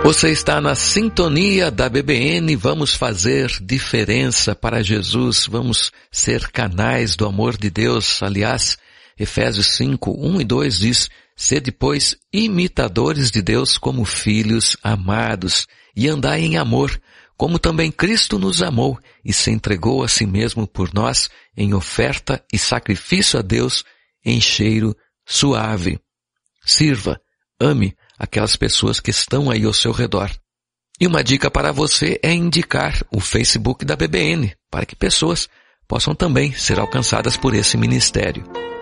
Você está na sintonia da BBN, vamos fazer diferença para Jesus, vamos ser canais do amor de Deus. Aliás, Efésios 5, 1 e 2 diz: sede, pois, imitadores de Deus como filhos amados, e andai em amor, como também Cristo nos amou e se entregou a si mesmo por nós em oferta e sacrifício a Deus em cheiro suave. Sirva, ame aquelas pessoas que estão aí ao seu redor. E uma dica para você é indicar o Facebook da BBN, para que pessoas possam também ser alcançadas por esse ministério.